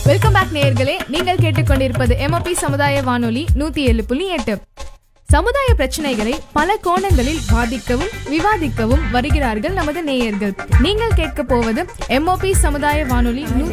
Welcome back நேயர்களே. நீங்கள் கேட்டுக்கொண்டிருப்பது MOP சமுதாய வானொலி 107.8. சமுதாய பிரச்சனைகளை பல கோணங்களில் பாதிக்கவும் விவாதிக்கவும் வருகிறார்கள் நமது நேயர்கள். நீங்கள் கேட்க போவது MOP சமுதாய வானொலி